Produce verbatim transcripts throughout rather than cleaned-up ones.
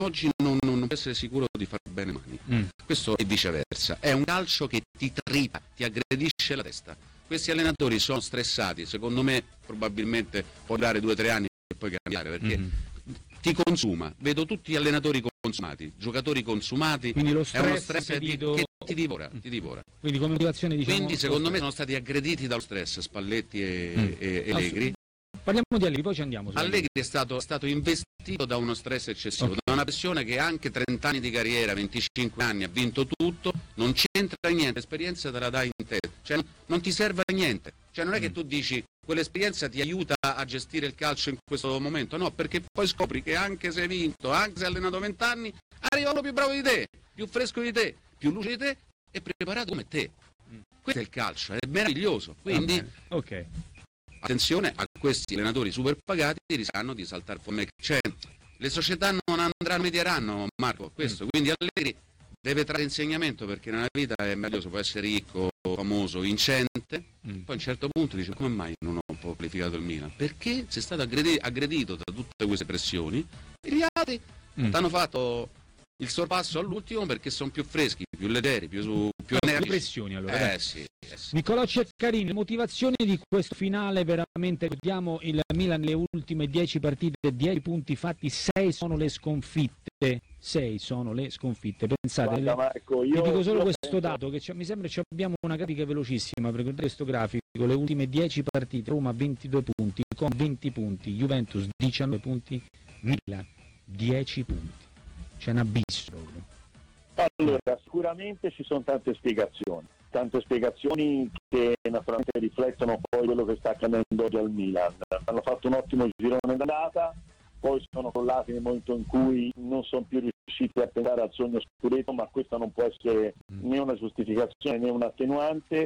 oggi non, non, non può essere sicuro di far bene mani. Mm. Questo e viceversa. È un calcio che ti tripa, ti aggredisce la testa. Questi allenatori sono stressati, secondo me probabilmente può durare due o tre anni e poi cambiare, perché mm. ti consuma. Vedo tutti gli allenatori consumati, giocatori consumati. Quindi lo stress, è uno stress vedo... che ti divora, ti divora. Quindi come motivazione, diciamo, Quindi secondo me sono stati aggrediti dallo stress Spalletti e, mm. e, e Allegri. Parliamo di Allegri, poi ci andiamo. Allegri è stato, è stato investito da uno stress eccessivo, okay. da una pressione che anche trenta anni di carriera, venticinque anni, ha vinto tutto, non c'entra niente, l'esperienza te la dai in testa, cioè non ti serve a niente, cioè non è che tu dici quell'esperienza ti aiuta a gestire il calcio in questo momento, no, perché poi scopri che anche se hai vinto, anche se hai allenato venti anni, arriva uno più bravo di te, più fresco di te, più lucido di te e preparato come te. Questo è il calcio, è meraviglioso, quindi... Ok. Attenzione a questi allenatori super pagati, rischiano di saltare fuori. Cioè, le società non andranno, medieranno, Marco, questo. Mm. Quindi Allegri deve trarre insegnamento, perché nella vita è meraviglioso, può essere ricco, famoso, vincente, mm. poi a un certo punto dice: come mai non ho qualificato il Milan? Perché sei stato aggredi- aggredito da tutte queste pressioni e gli altri mm. hanno fatto il sorpasso all'ultimo perché sono più freschi, più leggeri, più, più no, energici. Le pressioni allora. Eh, sì, eh sì. Nicolò Ceccarini, le motivazioni di questo finale veramente, vediamo il Milan, le ultime dieci partite, dieci punti fatti, sei sono le sconfitte, sei sono le sconfitte, pensate, Guarda, Marco, io, ti dico solo io questo penso... dato, che mi sembra che abbiamo una grafica velocissima, per guardare questo grafico, le ultime dieci partite, Roma ventidue punti, con venti punti, Juventus diciannove punti, Milan dieci punti. C'è un abisso proprio. Allora, sicuramente ci sono tante spiegazioni, tante spiegazioni che naturalmente riflettono poi quello che sta accadendo oggi al Milan. Hanno fatto un ottimo girone d'andata, poi sono crollati nel momento in cui non sono più riusciti a pensare al sogno scudetto, ma questa non può essere né una giustificazione né un attenuante.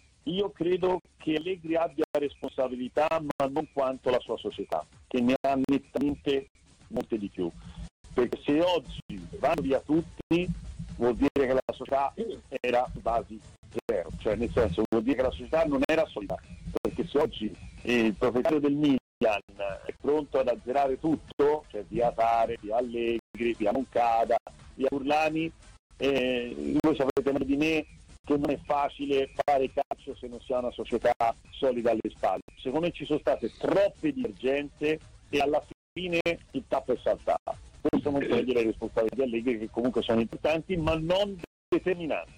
Io credo che Allegri abbia responsabilità, ma non quanto la sua società, che ne ha nettamente molte di più. Perché se oggi vanno via tutti vuol dire che la società era basi zero, cioè nel senso vuol dire che la società non era solida, perché se oggi il proprietario del Milan è pronto ad azzerare tutto, cioè via Tare, via Allegri, via Moncada, via Urlani, eh, voi sapete meglio di me che non è facile fare calcio se non si ha una società solida alle spalle. Secondo me ci sono state troppe divergenze e alla fine il tappo è saltato. Questo non toglie le responsabilità di Allegri, che comunque sono importanti ma non determinanti.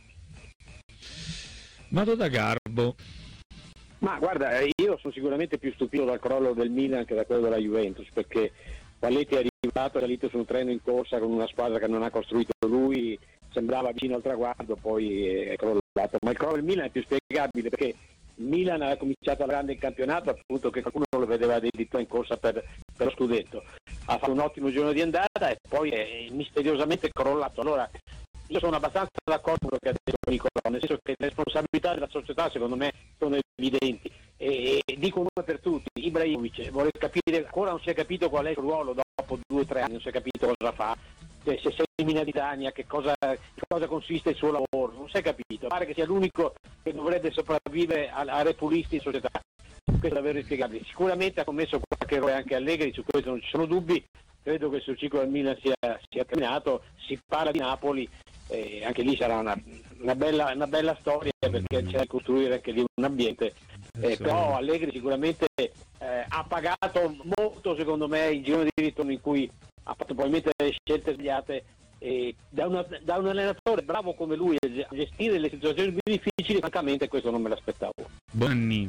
Vado da Garbo. Ma guarda, io sono sicuramente più stupito dal crollo del Milan che da quello della Juventus, perché Spalletti è arrivato, è salito su un treno in corsa con una squadra che non ha costruito lui, sembrava vicino al traguardo, poi è crollato. Ma il crollo del Milan è più spiegabile perché il Milan ha cominciato a grande il campionato, appunto, che qualcuno lo vedeva addirittura in corsa per, per lo scudetto. Ha fatto un ottimo giorno di andata e poi è misteriosamente crollato. Allora io sono abbastanza d'accordo con quello che ha detto Nicolò, nel senso che le responsabilità della società secondo me sono evidenti e, e dico una per tutti: Ibrahimovic, vorrei capire, ancora non si è capito qual è il ruolo dopo due o tre anni, non si è capito cosa fa, se sei in Milano, che cosa, che cosa consiste il suo lavoro, non si è capito, pare che sia l'unico che dovrebbe sopravvivere a, a repulisti in società. Questo è davvero inspiegabile. Sicuramente ha commesso qualche errore anche Allegri, su questo non ci sono dubbi. Credo che il suo ciclo al Milan sia, sia terminato. Si parla di Napoli, eh, anche lì sarà una, una, bella, una bella storia, perché c'è da costruire anche lì un ambiente. Eh, però Allegri sicuramente eh, ha pagato molto, secondo me, il girone di ritorno in cui ha fatto probabilmente delle scelte sbagliate. E da, una, da un allenatore bravo come lui a gestire le situazioni più difficili, francamente questo non me l'aspettavo. Bonni.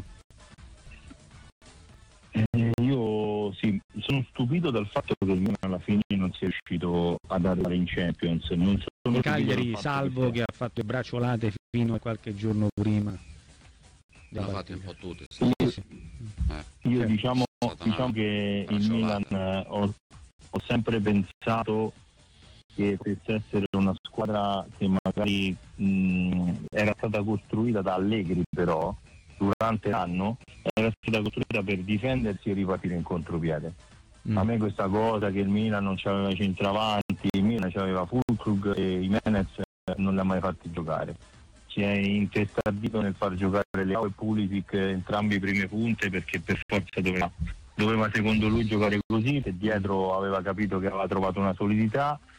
Eh, io sì, sono stupito dal fatto che il Milan alla fine non sia riuscito ad arrivare in Champions. Non sono Cagliari, salvo che, che ha fatto le bracciolate fino a qualche giorno prima. L'ha fatto un po' tutte. Io, eh. io diciamo, diciamo che il Milan eh, ho, ho sempre pensato che potesse essere una squadra che magari mh, era stata costruita da Allegri, però durante l'anno era stata costruita per difendersi e ripartire in contropiede. Mm. A me questa cosa che il Milan non c'aveva i centravanti, il Milan c'aveva Füllkrug e Jimenez non li ha mai fatti giocare. Si è intestardito nel far giocare Leao e Pulisic entrambi prime punte, perché per forza doveva, doveva secondo lui giocare così, e dietro aveva capito che aveva trovato una solidità.